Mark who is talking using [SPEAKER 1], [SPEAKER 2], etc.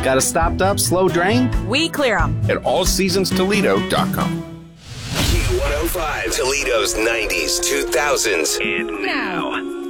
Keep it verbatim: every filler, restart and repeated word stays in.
[SPEAKER 1] Got a stopped up, slow drain?
[SPEAKER 2] We clear them.
[SPEAKER 3] At all seasons toledo dot com.
[SPEAKER 4] Q one oh five, Toledo's nineties, two thousands, and now.